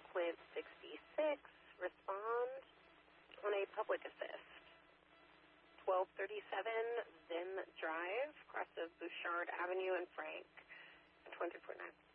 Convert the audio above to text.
Quint 66, respond on a public assist. 1237 Zim Drive, cross of Bouchard Avenue and Frank, 2349.